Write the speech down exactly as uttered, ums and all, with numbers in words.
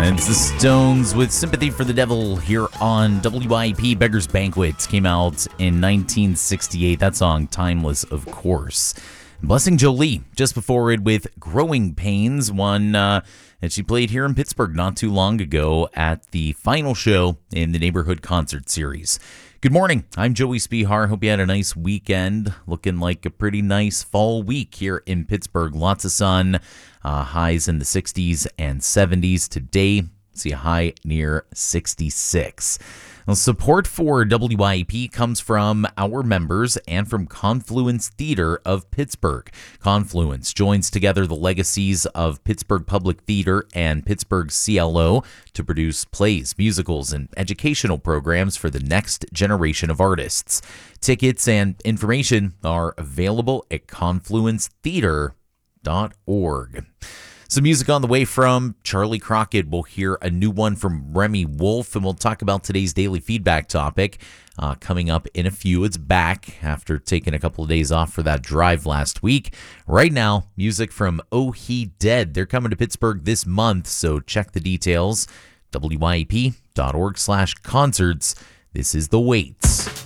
It's the Stones with Sympathy for the Devil here on W I P. Beggar's Banquet came out in nineteen sixty-eight. That song, timeless, of course. Blessing Jolie, just before it with Growing Pains, one uh, that she played here in Pittsburgh not too long ago at the final show in the Neighborhood Concert Series. Good morning. I'm Joey Spihar. Hope you had a nice weekend. Looking like a pretty nice fall week here in Pittsburgh. Lots of sun, uh, highs in the sixties and seventies. Today, see a high near sixty-six. Now, support for W I P comes from our members and from Confluence Theater of Pittsburgh. Confluence joins together the legacies of Pittsburgh Public Theater and Pittsburgh C L O to produce plays, musicals, and educational programs for the next generation of artists. Tickets and information are available at confluence theater dot org. Some music on the way from Charlie Crockett. We'll hear a new one from Remy Wolf, and we'll talk about today's daily feedback topic uh, coming up in a few. It's back after taking a couple of days off for that drive last week. Right now, music from Oh He Dead. They're coming to Pittsburgh this month, so check the details. W I P dot org slash concerts. This is The Waits.